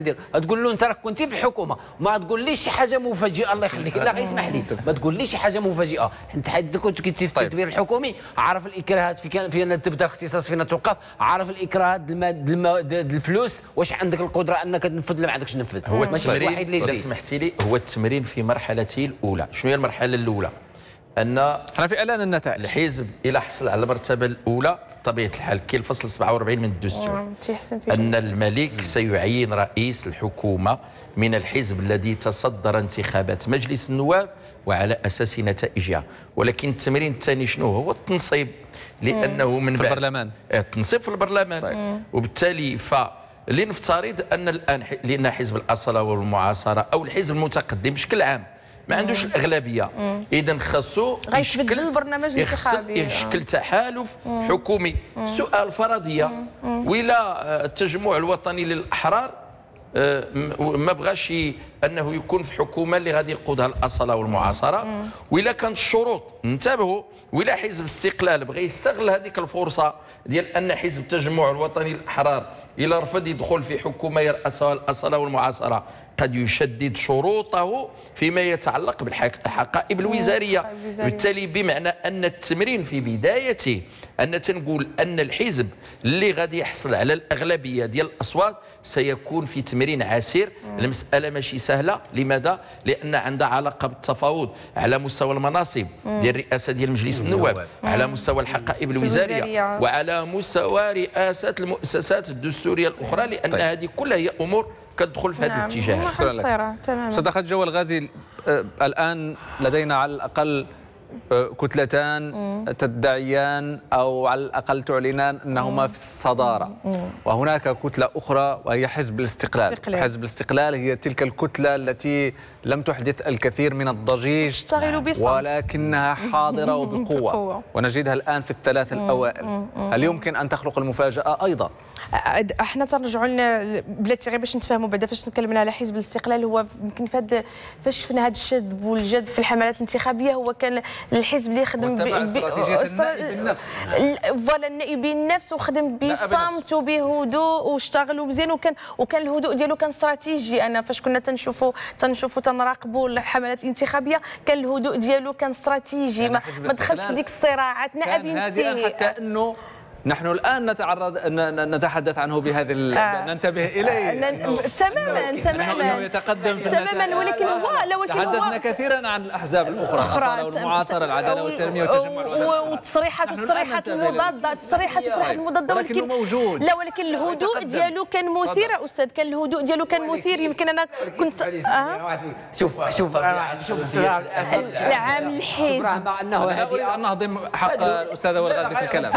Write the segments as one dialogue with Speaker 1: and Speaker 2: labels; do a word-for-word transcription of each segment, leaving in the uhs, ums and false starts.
Speaker 1: دير تقول له انت راك كنتي في الحكومه، ما تقوليش شي حاجه مفاجئه الله يخليك، لا اسمح لي ما تقوليش شي حاجه مفاجئه، انت حيت كنت كنتي في التدبير الحكومي، عارف الاكراهات في كان فين تبدا الاختصاص فين توقف، عارف الاكراهات ديال الفلوس، واش عندك القدره انك تنفذ ولا ما عندكش تنفذ.
Speaker 2: هو التمرين اذا سمحتي لي، هو التمرين في مرحلته الاولى. شنو هي المرحله الاولى؟ ان
Speaker 3: احنا في اعلان النتائج.
Speaker 2: الحزب الى حصل على المرتبه الاولى بطبيعه الحال كاين الفصل سبعة وأربعين من الدستور ان الملك سيعين رئيس الحكومه من الحزب الذي تصدر انتخابات مجلس النواب وعلى اساس نتائجها. ولكن التمرين الثاني شنو هو؟ التنصيب، لانه من
Speaker 3: في البرلمان
Speaker 2: التنصيب في البرلمان. طيب. وبالتالي ف لنفترض ان الان لان حزب الاصاله والمعاصره او الحزب المتقدم بشكل عام ما عندوش الاغلبيه، اذا خاصو
Speaker 4: يشكل البرنامج الانتخابي،
Speaker 2: يشكل تحالف مم. حكومي. مم. سؤال فرضيه، ولا التجمع الوطني للاحرار ما بغاش انه يكون في حكومه اللي غادي يقودها الاصاله والمعاصره، ولا كانت الشروط انتبهوا، ولا حزب الاستقلال بغى يستغل هذيك الفرصه ديال ان حزب التجمع الوطني للاحرار الى رفض يدخل في حكومه يرأسها الاصاله والمعاصره قد يشدد شروطه فيما يتعلق بالحقائب الوزاريه. بالتالي بمعنى ان التمرين في بدايته ان تنقول ان الحزب اللي غادي يحصل على الاغلبيه ديال الاصوات سيكون في تمرين عسير. المساله ماشي سهله، لماذا؟ لان عندها علاقه بالتفاوض على مستوى المناصب ديال الرئاسه ديال مجلس النواب، على مستوى الحقائب الوزاريه، وعلى مستوى رئاسه المؤسسات الدستوريه الاخرى، لان
Speaker 3: طيب.
Speaker 2: هذه كلها هي امور كتدخل في هذا
Speaker 4: نعم.
Speaker 2: الاتجاه.
Speaker 4: شكرا لك. تماما.
Speaker 3: استاذ خالد جوال الغازي، الان لدينا على الاقل كتلتان تدعيان او على الاقل تعلنان انهما في الصداره، وهناك كتله اخرى وهي حزب الاستقلال.
Speaker 4: استقلال.
Speaker 3: حزب الاستقلال هي تلك الكتله التي لم تحدث الكثير من الضجيج ولكنها حاضره وبقوه، ونجدها الان في الثلاث الاوائل. هل يمكن ان تخلق المفاجاه ايضا؟
Speaker 4: احنا تنرجعوا لنا بلاتي غير باش نتفاهموا بعدا فاش تكلمنا على حزب الاستقلال. هو يمكن فهاد فاش شفنا هذا الشد والجد في الحملات الانتخابيه، هو كان الحزب اللي خدم
Speaker 3: باستراتيجيه النائب النفس،
Speaker 4: فوالا النائب النفس، وخدم بصمت وبهدوء واشتغلوا مزيان، وكان وكان الهدوء ديالو كان استراتيجي. انا فاش كنا تنشوفوا تنشوفوا تنراقبوا الحملات الانتخابيه كان الهدوء ديالو كان استراتيجي، ما, ما دخلش في ديك الصراعات، نائب نفسه.
Speaker 3: حتى انه نحن الآن نتعرض نتحدث عنه بهذه آه. ننتبه إليه
Speaker 4: تماما تماما
Speaker 3: يتقدم في
Speaker 4: تماما. ولكن هو لو
Speaker 3: تحدثنا كثيرا عن الأحزاب الأخرى، الأصالة والمعاصرة، العدالة والتنمية والتجمع
Speaker 4: والتصريحات والتصريحات المضادة، التصريحات والتصريحات المضادة،
Speaker 3: ولكن موجود.
Speaker 4: لا ولكن الهدوء ديالو كان مثير أستاذ، كان الهدوء ديالو كان مثير. يمكن أنا كنت
Speaker 1: شوف شوف شوف
Speaker 4: العام الحزب
Speaker 3: أنه أريد أن نهضم حق الأستاذة والغازي في الكلام.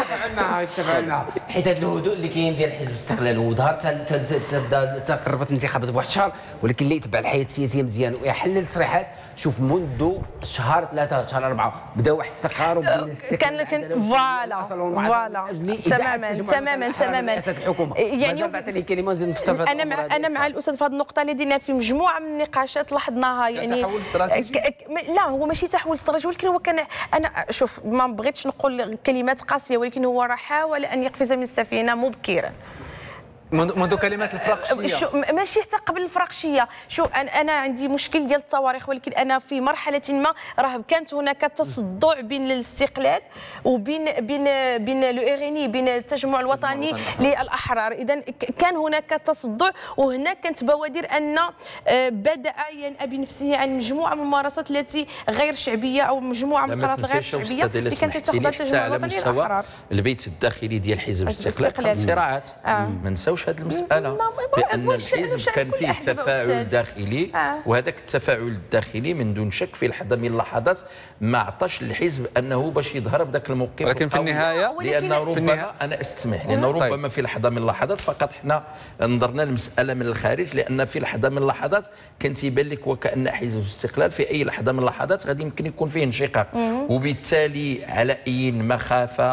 Speaker 1: حيت هذا الهدوء اللي كاين ديال حزب الاستقلال وظهر تبدا تقربت الانتخابات بواحد الشهر، ولكن اللي يتبع الحياه السياسيه مزيان ويحلل تصريحات، شوف منذ شهر ثلاثه شهر اربعه بدا واحد التقارب بين
Speaker 4: الاستقلال كان فوالا فوالا تماما تماما تماما.
Speaker 1: يعني تعطيني كلمه نزيد نفسر.
Speaker 4: انا مع انا مع الاستاذ في هذه النقطه اللي دينا في مجموعه من النقاشات لاحظناها. يعني
Speaker 3: تحول استراتيجي؟
Speaker 4: لا هو ماشي تحول استراتيجي، ولكن هو كان انا شوف ما بغيتش نقول كلمات قاسيه، ولكن هو راه حاول ان يقفز من السفينه مبكرا
Speaker 3: منذ كلمات الفرقشيه.
Speaker 4: شو ماشي حتى قبل الفرقشيه. شو انا عندي مشكل ديال التواريخ، ولكن انا في مرحله ما راه كانت هناك تصدع بين الاستقلال وبين بين بين لو اريني، بين التجمع الوطني للاحرار. اذا كان هناك تصدع، وهنا كانت بوادر ان بدا ينأى بنفسه عن مجموعه من الممارسات التي غير شعبيه او مجموعه من القرارات الغير شعبيه اللي كانت تاخذها التجمع الوطني للاحرار.
Speaker 2: البيت الداخلي ديال حزب الاستقلال كان صراعات، ما نساوش هذه المساله، لان الحزب كان فيه تفاعل داخلي، آه. وهذاك التفاعل الداخلي من دون شك في لحظه من اللحظات ما عطاش الحزب انه باش يظهر بذاك الموقف.
Speaker 3: ولكن في النهايه
Speaker 2: لان ربما انا استسمح لانه ربما طيب. في لحظه من اللحظات فقط حنا نظرنا المساله من الخارج، لان في لحظه من اللحظات كان تيبان لك وكان حزب الاستقلال في اي لحظه من اللحظات غادي يمكن يكون فيه انشقاق، وبالتالي على اي مخافه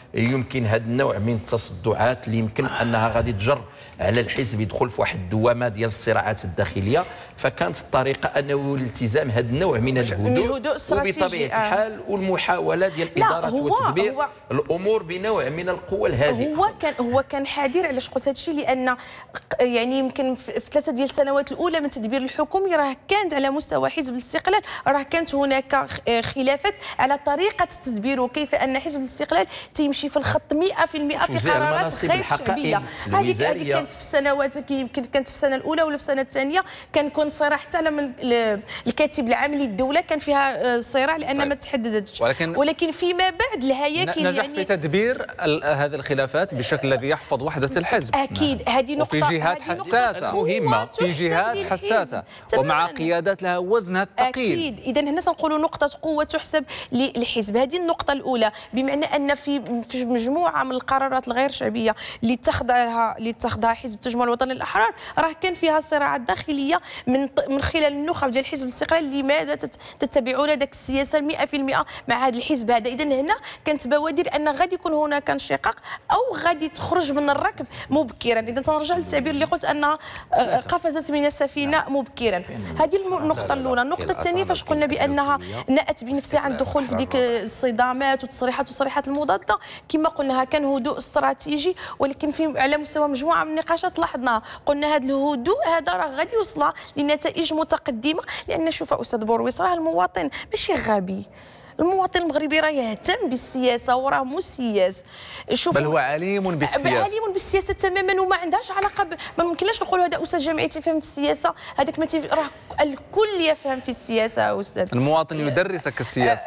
Speaker 2: يمكن هذا النوع من التصدعات اللي يمكن انها غادي تجر على الحزب يدخل في واحد الدوامه ديال الصراعات الداخليه، فكانت الطريقه انه الالتزام هذا النوع من الهدوء,
Speaker 4: الهدوء استراتيجي
Speaker 2: وبطبيعه الحال والمحاوله ديال اداره
Speaker 4: هو
Speaker 2: وتدبير
Speaker 4: هو
Speaker 2: الامور بنوع من القوه الهادئه.
Speaker 4: هو كان هو كان حذر. علاش قلت هذا الشيء؟ لان يعني يمكن في ثلاثه ديال السنوات الاولى من التدبير الحكومي راه كانت على مستوى حزب الاستقلال راه كانت هناك خلافات على طريقه التدبير وكيف ان حزب الاستقلال تيمشي في الخط مئة بالمئة في قرارات غير شعبيه. هذيك هذيك كانت في السنوات يمكن كانت في السنه الاولى ولا في السنه الثانيه كان يكون صراع حتى على من الكاتب العام للدوله كان فيها صراع لان
Speaker 3: طيب.
Speaker 4: ما تحددتش،
Speaker 3: ولكن
Speaker 4: ولكن فيما بعد الهياكل
Speaker 3: نجح
Speaker 4: يعني
Speaker 3: في تدبير هذه الخلافات بشكل الذي يحفظ وحده الحزب.
Speaker 4: اكيد هذه نقطه
Speaker 3: وفي جهات حساسه
Speaker 2: مهمه،
Speaker 3: في جهات حساسه ومع قيادات لها وزنها الثقيل.
Speaker 4: اكيد. اذا هنا سنقولوا نقطه قوه تحسب للحزب. هذه النقطه الاولى، بمعنى ان في مجموعه من القرارات الغير شعبيه اللي اتخذها اللي اتخذها حزب التجمع الوطني للاحرار راه كان فيها صراعات داخليه من من خلال النخب ديال حزب الاستقلال. لماذا تتبعون ذاك السياسه مئة بالمئة مع هذا الحزب هذا؟ اذا هنا كانت بوادر ان غادي يكون هناك انشقاق او غادي تخرج من الركب مبكرا. اذا تنرجع للتعبير اللي قلت انها قفزت من السفينه مبكرا. هذه النقطه الاولى. النقطه الثانيه فاش قلنا بانها نأت بنفسها عن الدخول في ديك الصدامات والتصريحات والتصريحات المضاده، كما قلنا كان هدوء استراتيجي، ولكن في على مستوى مجموعه من النقاشات لاحظناها قلنا هذا الهدوء هذا راه غادي يوصل لنتائج متقدمه. لان شوف استاذ بورويس راه المواطن ماشي غبي، المواطن المغربي راه يهتم بالسياسه وراه مسياس. شوف
Speaker 3: بل هو عليم بالسياسه،
Speaker 4: عليم بالسياسه تماما وما عندهاش علاقه ب... ما ممكنلاش نقولوا هذا استاذ جامعي تيفهم في السياسه، هذاك ما تيف... راه الكل يفهم في السياسه استاذ.
Speaker 3: المواطن يدرسك السياسه.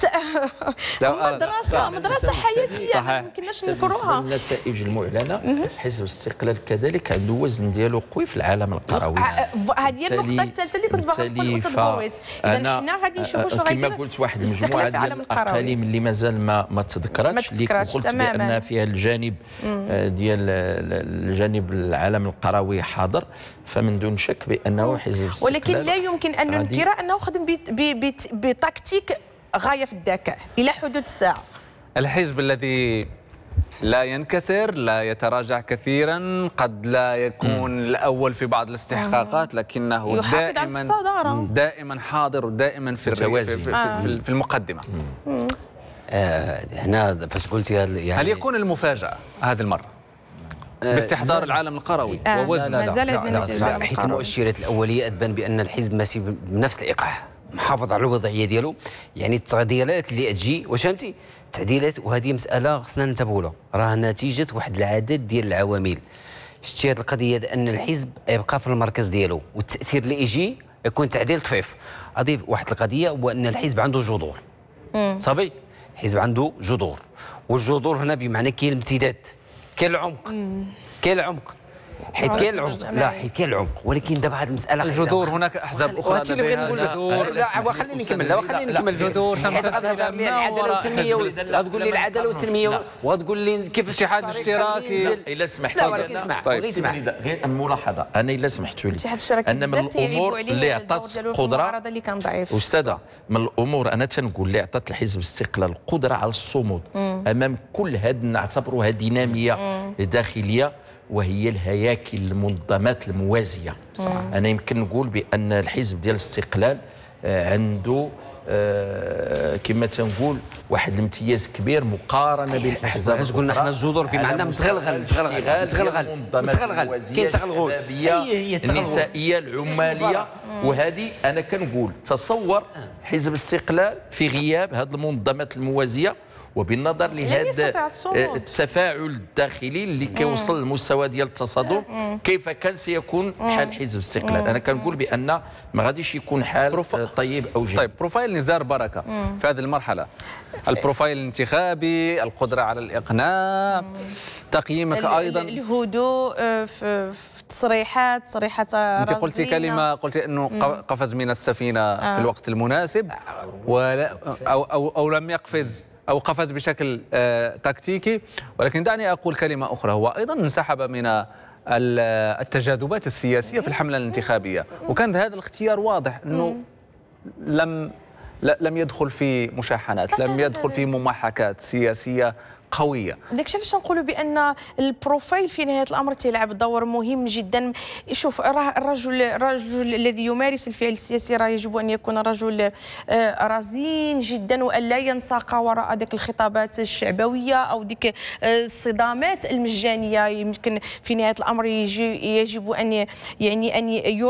Speaker 4: مدرسه مدرسه حياتيه ما يمكنناش نكروها.
Speaker 2: النتائج المعلنه حزب الاستقلال كذلك عنده وزن ديالو قوي في العالم القروي.
Speaker 4: هذه النقطه الثالثه اللي كنت باغي نقول استاذ بورويس. اذا حنا غادي نشوفوا شنو غيدير
Speaker 2: كما قلت واحد المجموعه ديال الاقاليم اللي مازال ما ما تذكرتش، اللي قلت بان فيها الجانب ديال الجانب العالم القروي حاضر، فمن دون شك بانه حزب الاستقلال
Speaker 4: ولكن لا يمكن ان ننكر انه خدم بتكتيك غايه في الذكاء الى حدود الساعه.
Speaker 3: الحزب الذي لا ينكسر، لا يتراجع كثيرا، قد لا يكون مم. الأول في بعض الاستحقاقات لكنه دائما دائما حاضر ودائما في في, في, آه. في, في المقدمة.
Speaker 1: آه هنا فاش قلتي يعني
Speaker 3: هل يكون المفاجأة هذه المرة باستحضار العالم القروي
Speaker 4: آه
Speaker 3: ووزن؟
Speaker 4: ما زالت
Speaker 1: حيث المؤشرات الأولية تبان بأن الحزب ماشي بنفس الإيقاع، محافظ على الوضعيه ديالو. يعني التعديلات اللي تجي واش فهمتي تعديلات، وهذه مساله خصنا ننتبهوا لها، راه نتيجه واحد العدد ديال العوامل. شتي هذه القضيه ان الحزب يبقى في المركز ديالو والتاثير اللي يجي يكون تعديل طفيف. اضيف واحد القضيه هو ان الحزب عنده جذور صافي، الحزب عنده جذور، والجذور هنا بمعنى كاين الامتداد، كاين العمق، كاين العمق حيت كاين العمق، لا حيت كاين العمق، ولكن دابا هذه المساله
Speaker 3: الجذور هناك احزاب اخرى
Speaker 1: هادشي اللي بغيت نقول لك. لا خليني نكمل، لا خليني نكمل.
Speaker 3: الجذور
Speaker 1: تنظهر لي العداله والتنميه، غتقول لي العداله والتنميه وغتقول لي كيف
Speaker 3: الاتحاد الاشتراكي.
Speaker 2: الا سمحت
Speaker 1: لا ولكن اسمع
Speaker 3: طيب
Speaker 1: اسمع
Speaker 2: غير ملاحظه، انا الا سمحتوا لي
Speaker 4: الاتحاد الاشتراكي
Speaker 2: ان من الامور اللي عطات قدره
Speaker 4: اللي كان ضعيف
Speaker 2: استاذه، من الامور انا تنقول اللي عطات الحزب الاستقلال القدره على الصمود امام كل هذه نعتبروها ديناميه داخليه، وهي الهياكل المنظمات الموازيه. صح. انا يمكن نقول بان الحزب ديال الاستقلال عنده آه كما تنقول واحد الامتياز كبير مقارنه بالاحزاب.
Speaker 1: علاش قلنا حنا الجذور بمعنى متغلغل متغلغل متغلغل متغلغل كاين تغلغل
Speaker 2: النسائيه العماليه. وهذه انا كنقول تصور حزب الاستقلال في غياب هذه المنظمات الموازيه، وبالنظر لهذا التفاعل الداخلي اللي كيوصل للمستوى ديال التصادم، كيف كان سيكون حال حزب الاستقلال؟ انا كنقول بان ما غاديش يكون حال بروف... طيب او جيد.
Speaker 3: طيب بروفايل نزار بركه في هذه المرحله، البروفايل الانتخابي، القدره على الاقناع، تقييمك ايضا
Speaker 4: الهدوء في تصريحات تصريحات
Speaker 3: انت قلتي كلمه، قلتي انه قفز من السفينه آه. في الوقت المناسب، ولا او او, أو لم يقفز أو قفز بشكل آه تكتيكي. ولكن دعني أقول كلمة أخرى، هو أيضا انسحب من التجاذبات السياسية في الحملة الانتخابية، وكان هذا الاختيار واضح أنه لم لم يدخل في مشاحنات، لم يدخل في مماحكات سياسية قوية.
Speaker 4: داكشي علاش نقولوا بان البروفايل في نهايه الامر تيلعب دور مهم جدا. شوف راه الرجل الرجل الذي يمارس الفعل السياسي راه يجب ان يكون رجل آه، رزين جدا، وان لا ينساق وراء ذاك الخطابات الشعبويه او ديك آه، الصدامات المجانيه. يمكن في نهايه الامر يجي يجب ان يعني ان